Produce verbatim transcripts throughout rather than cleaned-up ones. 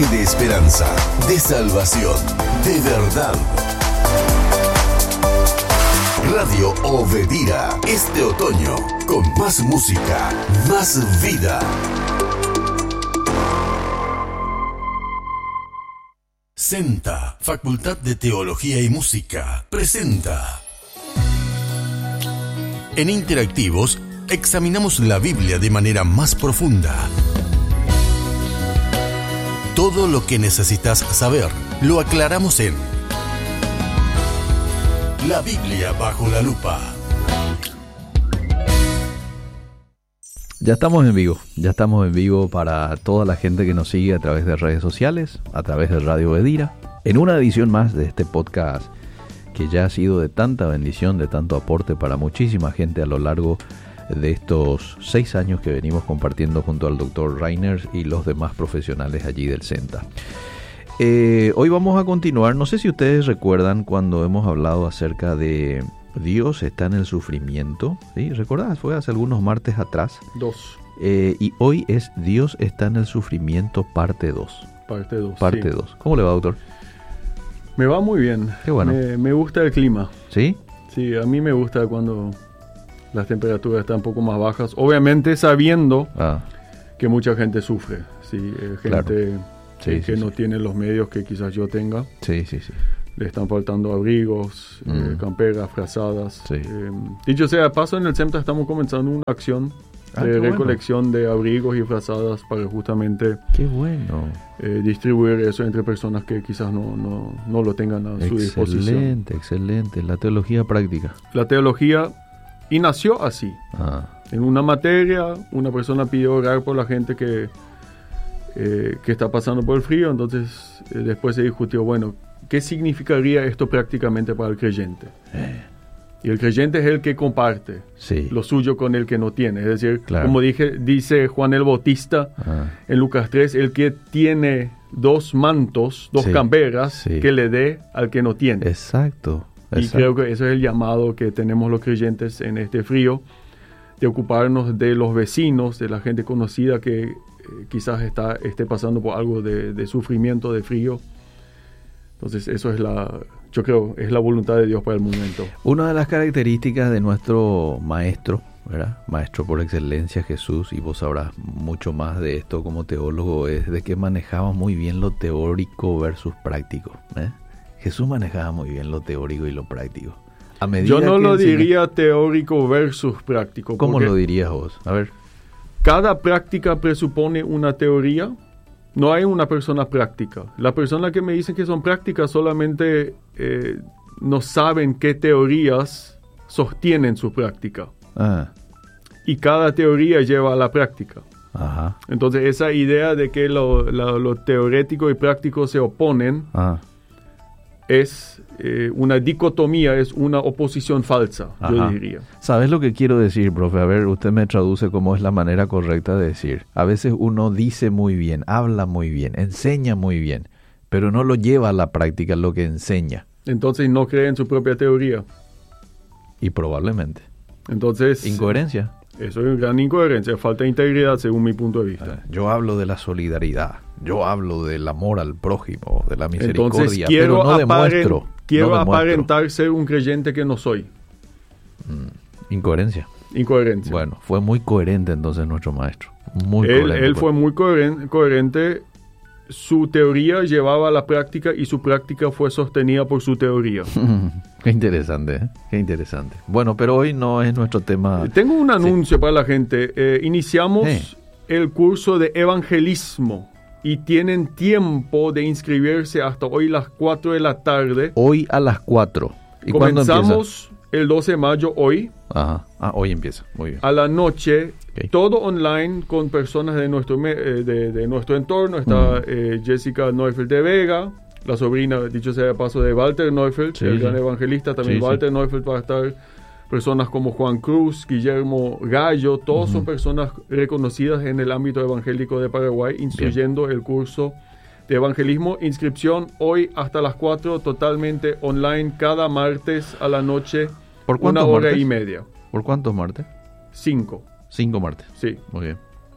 de esperanza, de salvación, de verdad. Radio Obedira, este otoño, con más música, más vida. Senta, Facultad de Teología y Música, presenta. En Interactivos, examinamos la Biblia de manera más profunda. Todo lo que necesitas saber, lo aclaramos en La Biblia bajo la lupa. Ya estamos en vivo, ya estamos en vivo para toda la gente que nos sigue a través de redes sociales, a través de Radio Obedira, en una edición más de este podcast que ya ha sido de tanta bendición, de tanto aporte para muchísima gente a lo largo de estos seis años que venimos compartiendo junto al doctor Reiners y los demás profesionales allí del CENTA. Eh, hoy vamos a continuar, no sé si ustedes recuerdan cuando hemos hablado acerca de Dios está en el sufrimiento, ¿sí? ¿Recordás? Fue hace algunos martes atrás. Dos. Eh, y hoy es Dios está en el sufrimiento parte dos. Parte dos. Parte dos. Sí. ¿Cómo le va, doctor? Me va muy bien. Qué bueno. Me, me gusta el clima. ¿Sí? Sí, a mí me gusta cuando las temperaturas están un poco más bajas. Obviamente sabiendo ah. que mucha gente sufre. Sí, eh, gente claro. sí, que, sí, que sí. no tiene los medios que quizás yo tenga. Sí, sí, sí. Le están faltando abrigos, mm. eh, camperas, frazadas. Sí. Eh, dicho sea de paso, en el CENTA estamos comenzando una acción ah, de recolección bueno. de abrigos y frazadas para justamente qué bueno. eh, distribuir eso entre personas que quizás no, no, no lo tengan a excelente, su disposición. Excelente, excelente. La teología práctica. La teología, y nació así. Ah. En una materia, una persona pidió orar por la gente que, eh, que está pasando por el frío, entonces eh, después se discutió, bueno, ¿qué significaría esto prácticamente para el creyente? Eh. Y el creyente es el que comparte sí. lo suyo con el que no tiene. Es decir, claro. como dije, dice Juan el Bautista ah. en Lucas tres, el que tiene dos mantos, dos sí. camberas, sí. que le dé al que no tiene. Exacto. Y Exacto. creo que eso es el llamado que tenemos los creyentes en este frío, de ocuparnos de los vecinos, de la gente conocida que eh, quizás está, esté pasando por algo de, de sufrimiento, de frío. Entonces eso es la, yo creo, es la voluntad de Dios para el momento. Una de las características de nuestro maestro, ¿verdad? Maestro por excelencia, Jesús, y vos sabrás mucho más de esto como teólogo, es de que manejaba muy bien lo teórico versus práctico. ¿eh? Jesús manejaba muy bien lo teórico y lo práctico. A medida yo no que lo enseña... diría teórico versus práctico. ¿Cómo lo dirías vos? A ver. Cada práctica presupone una teoría. No hay una persona práctica. Las personas que me dicen que son prácticas solamente eh, no saben qué teorías sostienen su práctica. Ah. Y cada teoría lleva a la práctica. Ajá. Entonces esa idea de que lo, lo, lo teorético y práctico se oponen ah. es eh, una dicotomía, es una oposición falsa, Ajá. yo diría. ¿Sabes lo que quiero decir, profe? A ver, usted me traduce cómo es la manera correcta de decir. A veces uno dice muy bien, habla muy bien, enseña muy bien, pero no lo lleva a la práctica lo que enseña. Entonces no cree en su propia teoría. Y probablemente. Entonces... Incoherencia. Eso es una gran incoherencia, falta de integridad según mi punto de vista. Yo hablo de la solidaridad, yo hablo del amor al prójimo, de la misericordia, Entonces, quiero pero no aparen- demuestro. Quiero no demuestro. aparentar ser un creyente que no soy. Mm, incoherencia. Incoherencia. Bueno, fue muy coherente entonces nuestro maestro. Muy él, coherente. Él fue muy coherente, coherente. Su teoría llevaba a la práctica y su práctica fue sostenida por su teoría. Qué interesante, ¿eh? Qué interesante. Bueno, pero hoy no es nuestro tema. Tengo un anuncio sí. para la gente. Eh, iniciamos sí. el curso de evangelismo y tienen tiempo de inscribirse hasta hoy a las cuatro de la tarde. Hoy a las cuatro. ¿Y cuándo empieza? Comenzamos el doce de mayo hoy. Ajá. Ah, hoy empieza. Muy bien. A la noche. Okay. Todo online con personas de nuestro, eh, de, de nuestro entorno. Está mm. eh, Jessica Neufeld de Vega, la sobrina, dicho sea de paso, de Walter Neufeld, sí, el sí. gran evangelista. También sí, Walter sí. Neufeld va a estar. Personas como Juan Cruz, Guillermo Gallo, todos uh-huh. son personas reconocidas en el ámbito evangélico de Paraguay, instruyendo bien. El curso de evangelismo. Inscripción hoy hasta las cuatro, totalmente online, cada martes a la noche, ¿Por una hora martes? y media. ¿Por cuántos martes? Cinco. Cinco martes. Sí. Muy bien.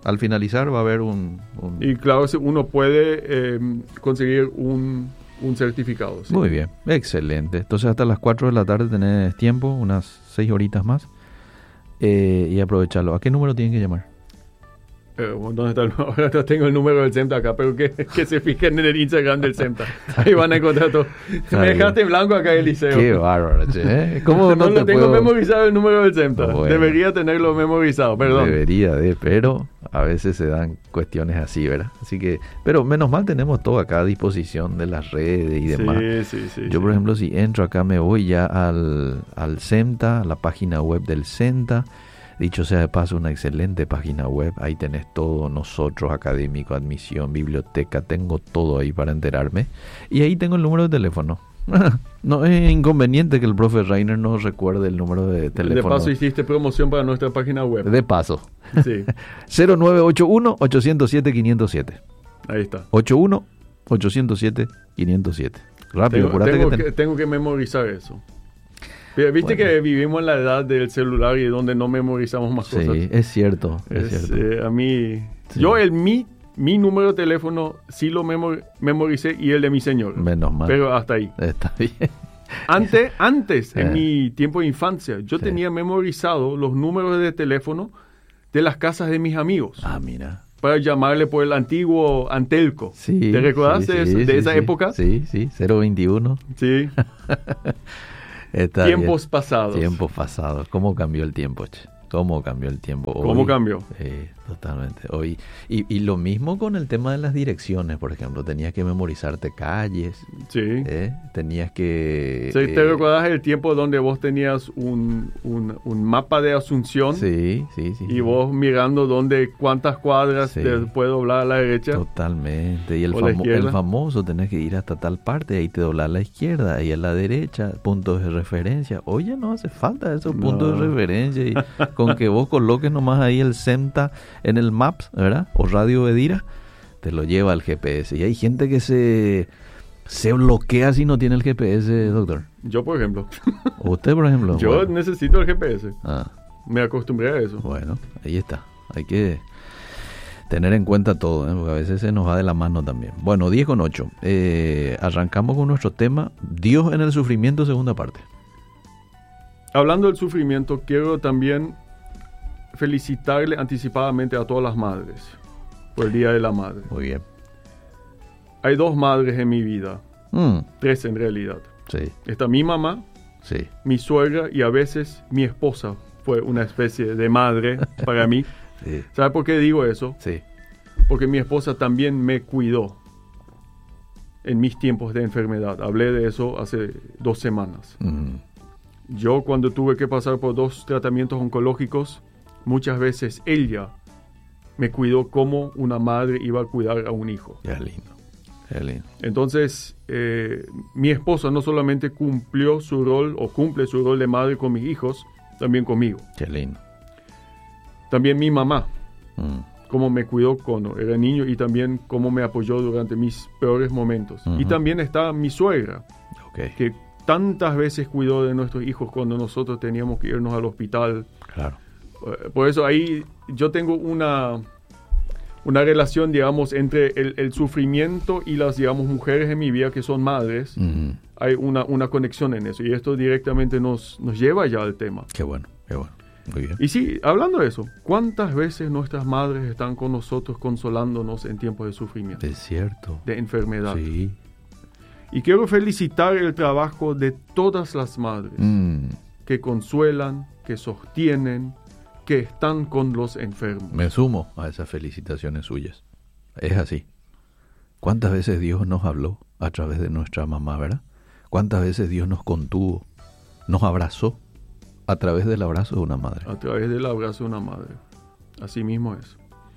Al finalizar va a haber un... un... Y claro, uno puede eh, conseguir un, un certificado. ¿Sí? Muy bien, excelente. Entonces hasta las cuatro de la tarde tenés tiempo, unas seis horitas más, eh, y aprovecharlo. ¿A qué número tienen que llamar? Eh, ¿Dónde está el, ahora tengo el número del CEMTA acá, pero que, que se fijen en el Instagram del CEMTA. Ahí van a encontrar todo. Me dejaste en blanco acá, Eliseo. Qué bárbaro, che, ¿eh? ¿Cómo no, no te lo tengo puedo... memorizado el número del CEMTA. Bueno. Debería tenerlo memorizado, perdón. Debería de, pero a veces se dan cuestiones así, ¿verdad? Así que, pero menos mal tenemos todo acá a disposición de las redes y demás. Sí, sí, sí. Yo, sí. por ejemplo, si entro acá, me voy ya al, al CEMTA, a la página web del CEMTA. Dicho sea de paso, una excelente página web. Ahí tenés todo, nosotros, académico, admisión, biblioteca. Tengo todo ahí para enterarme. Y ahí tengo el número de teléfono. No es inconveniente que el profe Reiner nos recuerde el número de teléfono. De paso hiciste promoción para nuestra página web. De paso. Sí. cero nueve ocho uno, ocho cero siete, cinco cero siete. Ahí está. ocho uno, ocho cero siete, cinco cero siete. Rápido, Tengo, apurate tengo, que, ten... que, tengo que memorizar eso. Viste Bueno. que vivimos en la edad del celular y donde no memorizamos más Sí, cosas. es cierto, es, Es, cierto. eh, a mí, Sí. yo el mi, mi número de teléfono sí lo memor, memoricé y el de mi señor. Menos mal. Pero hasta ahí. Está bien. Antes, antes en Eh. mi tiempo de infancia, yo Sí. tenía memorizado los números de teléfono de las casas de mis amigos Ah, mira. para llamarle por el antiguo Antelco. Sí, ¿Te recuerdas sí, de, sí, de sí, esa sí. época? Sí, sí, cero veintiuno. Sí. Está Tiempos bien. pasados. Tiempos pasados. ¿Cómo cambió el tiempo, che? ¿Cómo cambió el tiempo? ¿Cómo Hoy, cambió? eh, totalmente. Hoy, y, y lo mismo con el tema de las direcciones, por ejemplo. Tenías que memorizarte calles, Sí. ¿eh? Tenías que... Sí, eh, ¿te recuerdas el tiempo donde vos tenías un, un, un mapa de Asunción? Sí, sí, sí. Y vos mirando dónde, cuántas cuadras Sí. te puede doblar a la derecha. Totalmente. Y el, O la famo- izquierda. el famoso, tenés que ir hasta tal parte, ahí te doblar a la izquierda, ahí a la derecha, puntos de referencia. Oye, no hace falta esos No. puntos de referencia. Y con que vos coloques nomás ahí el CEMTA en el Maps, ¿verdad? O Radio Edira, te lo lleva el G P S. Y hay gente que se, se bloquea si no tiene el G P S, doctor. Yo, por ejemplo. O usted, por ejemplo. Yo Bueno. necesito el G P S. Ah. Me acostumbré a eso. Bueno, ahí está. Hay que tener en cuenta todo, ¿eh? Porque a veces se nos va de la mano también. Bueno, diez con ocho. Eh, arrancamos con nuestro tema, Dios en el sufrimiento, segunda parte. Hablando del sufrimiento, quiero también felicitarle anticipadamente a todas las madres por el Día de la Madre. Muy bien. Hay dos madres en mi vida, Mm, tres en realidad. sí, Está mi mamá, sí. mi suegra y a veces mi esposa fue una especie de madre para mí. Sí, ¿Sabe por qué digo eso? sí. Porque mi esposa también me cuidó en mis tiempos de enfermedad. Hablé de eso hace dos semanas. Mm, Yo cuando tuve que pasar por dos tratamientos oncológicos, muchas veces ella me cuidó como una madre iba a cuidar a un hijo. qué lindo, qué lindo. Entonces, eh, mi esposa no solamente cumplió su rol o cumple su rol de madre con mis hijos, también conmigo. Qué lindo. También mi mamá, Mm, cómo me cuidó cuando era niño y también cómo me apoyó durante mis peores momentos. Ujú. Y también está mi suegra, ok, que tantas veces cuidó de nuestros hijos cuando nosotros teníamos que irnos al hospital. claro. Eh, Por eso ahí yo tengo una, una relación, digamos, entre el, el sufrimiento y las, digamos, mujeres en mi vida que son madres. Mm, Hay una, una conexión en eso y esto directamente nos, nos lleva ya al tema. qué bueno, qué bueno. Muy bien. Y sí, hablando de eso, ¿cuántas veces nuestras madres están con nosotros consolándonos en tiempos de sufrimiento, Es cierto. de enfermedad? Sí. Y quiero felicitar el trabajo de todas las madres Mm, que consuelan, que sostienen, que están con los enfermos. me sumo a esas felicitaciones suyas. Es así. ¿Cuántas veces Dios nos habló a través de nuestra mamá, verdad? ¿Cuántas veces Dios nos contuvo, nos abrazó a través del abrazo de una madre? A través del abrazo de una madre. Así mismo es.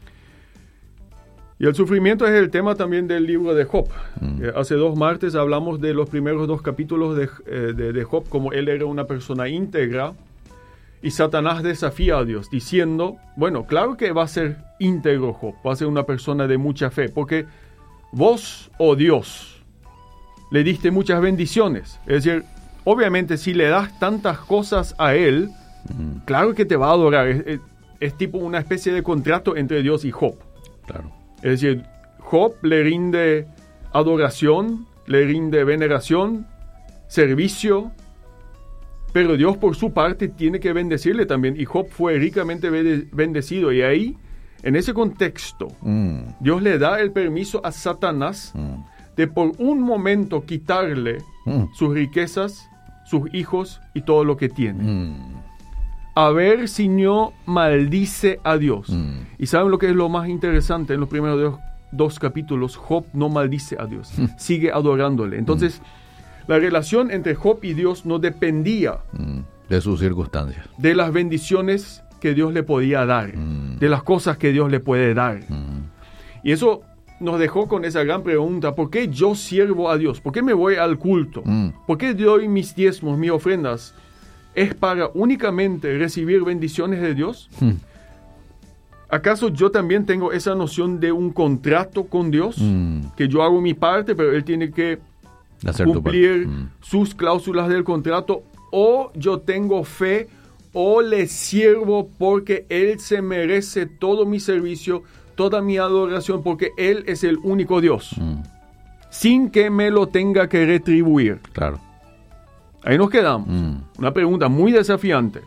Y el sufrimiento es el tema también del libro de Job. Mm. Eh, hace dos martes hablamos de los primeros dos capítulos de, eh, de, de Job, como él era una persona íntegra, y Satanás desafía a Dios, diciendo, bueno, claro que va a ser íntegro Job, va a ser una persona de mucha fe, porque vos, oh Dios, le diste muchas bendiciones. Es decir, obviamente si le das tantas cosas a él, Mm, claro que te va a adorar. Es, es- es tipo una especie de contrato entre Dios y Job. Claro. Es decir, Job le rinde adoración, le rinde veneración, servicio, pero Dios por su parte tiene que bendecirle también, y Job fue ricamente bendecido, y ahí, en ese contexto, mm. Dios le da el permiso a Satanás mm. de por un momento quitarle mm. sus riquezas, sus hijos y todo lo que tiene. Mm. A ver si no maldice a Dios. Mm. Y ¿saben lo que es lo más interesante? En los primeros dos, dos capítulos, Job no maldice a Dios, mm. sigue adorándole. Entonces, mm. la relación entre Job y Dios no dependía mm. de sus circunstancias, de las bendiciones que Dios le podía dar, mm. de las cosas que Dios le puede dar. Mm. Y eso nos dejó con esa gran pregunta: ¿por qué yo sirvo a Dios? ¿Por qué me voy al culto? Mm. ¿Por qué doy mis diezmos, mis ofrendas? ¿Es para únicamente recibir bendiciones de Dios? Mm. ¿Acaso yo también tengo esa noción de un contrato con Dios? Mm. Que yo hago mi parte, pero Él tiene que hacer cumplir mm. sus cláusulas del contrato. O yo tengo fe, o le sirvo porque Él se merece todo mi servicio, toda mi adoración, porque Él es el único Dios, mm. sin que me lo tenga que retribuir. Claro. Ahí nos quedamos. Mm. Una pregunta muy desafiante.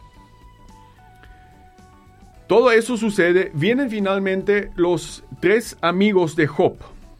Todo eso sucede. Vienen finalmente los tres amigos de Job.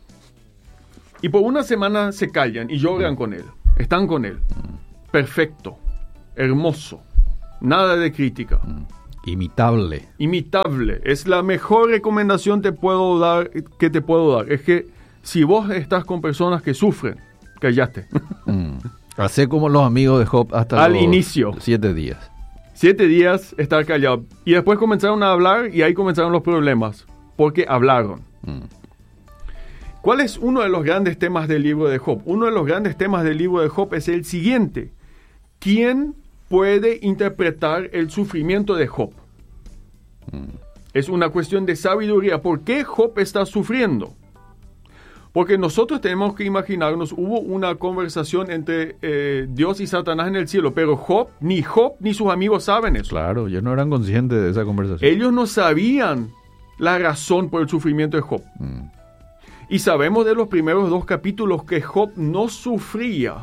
Y por una semana se callan y lloran mm. con él. Están con él. Mm. Perfecto. Hermoso. Nada de crítica. Mm. Imitable. Imitable. Es la mejor recomendación te puedo dar, que te puedo dar. Es que si vos estás con personas que sufren, callate. Mm. Hacé como los amigos de Job hasta al los inicio. Siete días. Siete días estar callado. Y después comenzaron a hablar y ahí comenzaron los problemas. Porque hablaron. Mm. ¿Cuál es uno de los grandes temas del libro de Job? Uno de los grandes temas del libro de Job es el siguiente. ¿Quién puede interpretar el sufrimiento de Job? Mm. Es una cuestión de sabiduría. ¿Por qué Job está sufriendo? Porque nosotros tenemos que imaginarnos, hubo una conversación entre eh, Dios y Satanás en el cielo, pero Job, ni Job ni sus amigos saben eso. Claro, ellos no eran conscientes de esa conversación. Ellos no sabían la razón por el sufrimiento de Job. Mm. Y sabemos de los primeros dos capítulos que Job no sufría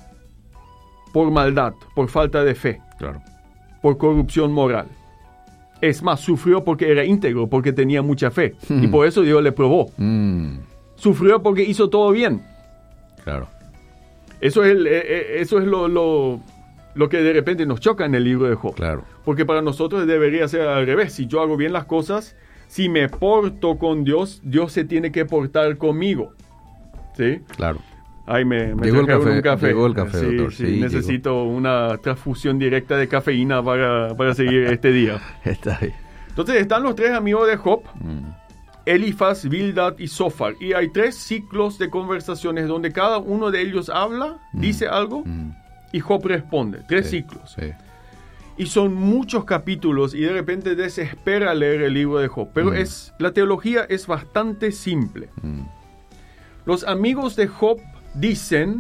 por maldad, por falta de fe, claro, por corrupción moral. Es más, sufrió porque era íntegro, porque tenía mucha fe. Mm. Y por eso Dios le probó. Mm. Sufrió porque hizo todo bien. Claro. Eso es, el, eh, eso es lo, lo, lo que de repente nos choca en el libro de Job. Claro. Porque para nosotros debería ser al revés. Si yo hago bien las cosas, si me porto con Dios, Dios se tiene que portar conmigo. ¿Sí? Claro. Ay, me, me llegó el café, un café. Llegó el café, sí, doctor. Sí, sí, necesito llegó. una transfusión directa de cafeína para, para seguir este día. Está ahí. Entonces están los tres amigos de Job. Mm. Elifaz, Bildad y Zofar. Y hay tres ciclos de conversaciones donde cada uno de ellos habla, mm. dice algo, mm. y Job responde. Tres sí, ciclos. Sí. Y son muchos capítulos y de repente desespera leer el libro de Job. Pero mm. es, la teología es bastante simple. Mm. Los amigos de Job dicen: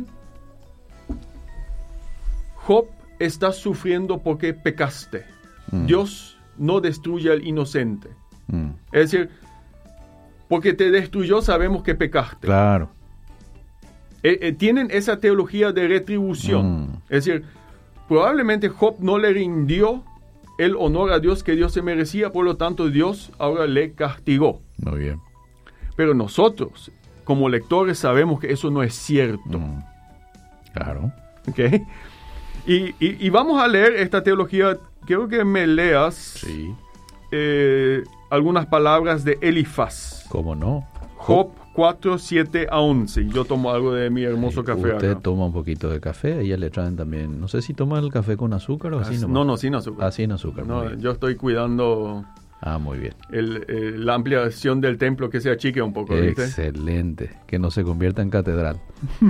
Job, estás sufriendo porque pecaste. Mm. Dios no destruye al inocente. Mm. Es decir, porque te destruyó, sabemos que pecaste. Claro. Eh, eh, tienen esa teología de retribución. Mm. Es decir, probablemente Job no le rindió el honor a Dios que Dios se merecía, por lo tanto Dios ahora le castigó. Muy bien. Pero nosotros, como lectores, sabemos que eso no es cierto. Mm. Claro. ¿Okay? Y, y, y vamos a leer esta teología. Quiero que me leas sí. eh, algunas palabras de Elifaz. ¿Cómo no? Job cuatro, siete a once. Yo tomo algo de mi hermoso sí, café usted acá. Toma un poquito de café. A ella le traen también. No sé si toma el café con azúcar o así nomás. No, no, sin azúcar. Ah, sin azúcar. No, yo estoy cuidando... Ah, muy bien. El, el, la ampliación del templo, que se achique un poco, ¿viste? Excelente. Que no se convierta en catedral.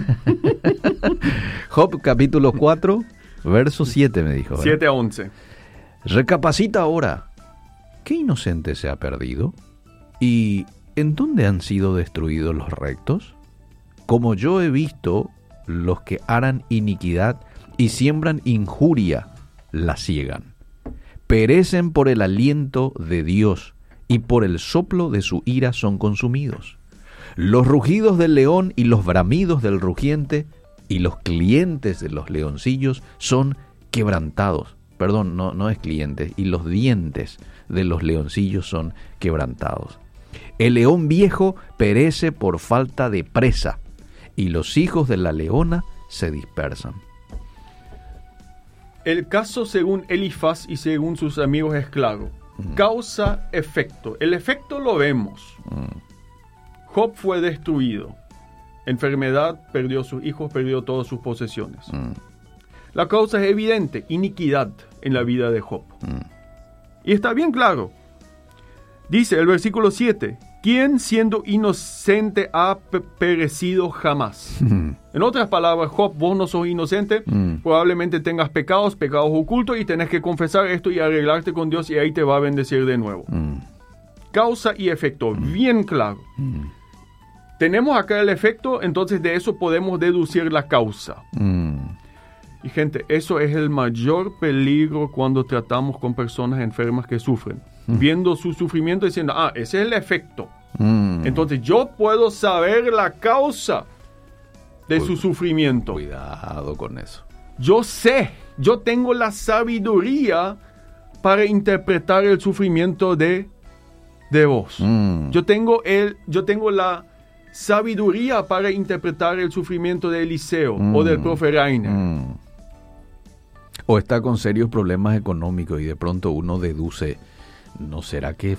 Job capítulo cuatro, verso siete me dijo. siete a once. Recapacita ahora. ¿Qué inocente se ha perdido? ¿Y en dónde han sido destruidos los rectos? Como yo he visto, los que harán iniquidad y siembran injuria, la ciegan. perecen por el aliento de Dios, y por el soplo de su ira son consumidos. Los rugidos del león y los bramidos del rugiente y los clientes de los leoncillos son quebrantados. Perdón, no, no es clientes. Y los dientes de los leoncillos son quebrantados. El león viejo perece por falta de presa, y los hijos de la leona se dispersan. El caso según Elifaz y según sus amigos es claro. Mm. Causa-efecto. El efecto lo vemos. Mm. Job fue destruido. Enfermedad, perdió sus hijos, perdió todas sus posesiones. Mm. La causa es evidente, iniquidad en la vida de Job. Mm. Y está bien claro. Dice el versículo siete, ¿quién siendo inocente ha pe- perecido jamás? Mm. En otras palabras, Job, vos no sos inocente, mm. probablemente tengas pecados, pecados ocultos, y tenés que confesar esto y arreglarte con Dios, y ahí te va a bendecir de nuevo. Mm. Causa y efecto, mm. bien claro. Mm. Tenemos acá el efecto, entonces de eso podemos deducir la causa. Mm. Y gente, eso es el mayor peligro cuando tratamos con personas enfermas que sufren. Mm. Viendo su sufrimiento y diciendo, ah, ese es el efecto. Mm. Entonces yo puedo saber la causa de Uy, su sufrimiento. Cuidado con eso. Yo sé, yo tengo la sabiduría para interpretar el sufrimiento de, de vos. Mm. Yo tengo el, yo tengo la sabiduría para interpretar el sufrimiento de Eliseo mm. o del profe Rainer. Mm. O está con serios problemas económicos y de pronto uno deduce, ¿no será que